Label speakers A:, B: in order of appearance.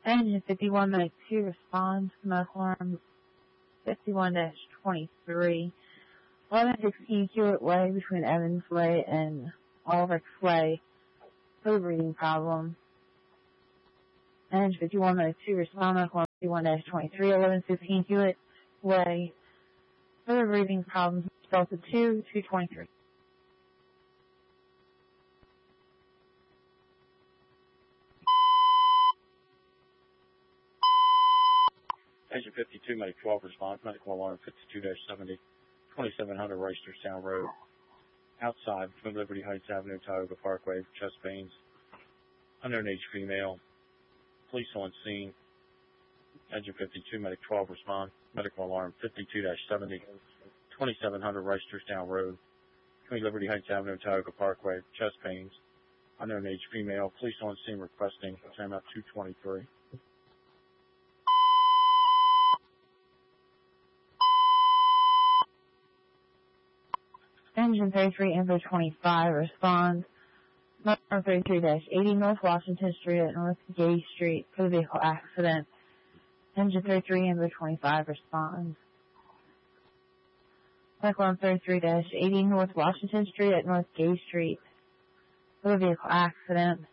A: Engine 5192 responds. Smoke alarm 51-23. 1116 Hewitt Way between Evans Way and Ulrichs Way. Code reading problem. Engine 5192 respond. Smoke alarm 51-23. 1116 Hewitt Way. Code reading problem. Delta 2-223.
B: Engine 52, Medic 12 response, medical alarm 52-70, 2700 Reisterstown Road. Outside, between Liberty Heights Avenue, Tioga Parkway, chest pains. Unknown age female. Police on scene. Engine 52, Medic 12 response, medical alarm 52-70, 2700 Reisterstown Road. Between Liberty Heights Avenue, Tioga Parkway, chest pains. Unknown age female. Police on scene requesting timeout 223.
A: Engine 33, Info 25 responds. Number 33-80 North Washington Street at North Gay Street for the vehicle accident. Engine 33, Info 25 responds. Cyclone 33-80 North Washington Street at North Gay Street for the vehicle accident.